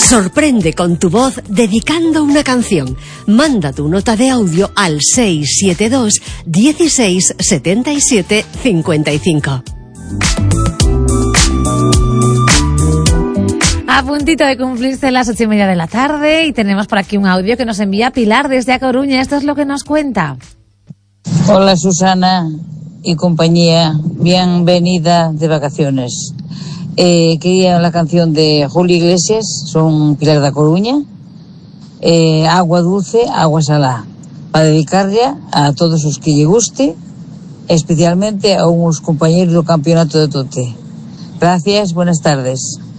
Sorprende con tu voz dedicando una canción. Manda tu nota de audio al 672 16 77 55. A puntito de cumplirse las 8:30 de la tarde y tenemos por aquí un audio que nos envía Pilar desde A Coruña. Esto es lo que nos cuenta. Hola Susana y compañía, bienvenida de vacaciones. Quería la canción de Julio Iglesias, son Pilar de A Coruña, Agua Dulce, Agua Salá, para dedicarle a todos os que lle guste, especialmente a unos compañeros do campeonato de Tote. Gracias, buenas tardes.